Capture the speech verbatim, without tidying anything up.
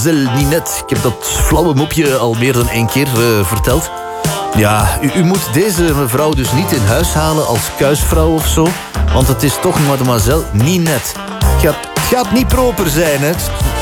mademoiselle Ninette. Ik heb dat flauwe mopje al meer dan één keer uh, verteld. Ja, u, u moet deze mevrouw dus niet in huis halen als kuisvrouw of zo. Want het is toch mademoiselle Ninette. Het gaat, het gaat niet proper zijn, hè.